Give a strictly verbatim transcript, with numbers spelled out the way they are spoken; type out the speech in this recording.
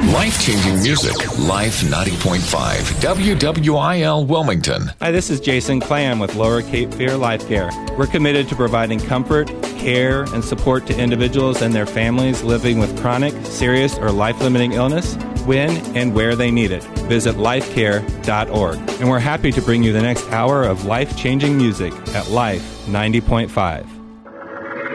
Life-changing music. Life ninety point five. W W I L Wilmington. Hi, this is Jason Clam with Lower Cape Fear Life Care. We're committed to providing comfort, care, and support to individuals and their families living with chronic, serious, or life-limiting illness when and where they need it. Visit life care dot org. And we're happy to bring you the next hour of life-changing music at Life ninety point five.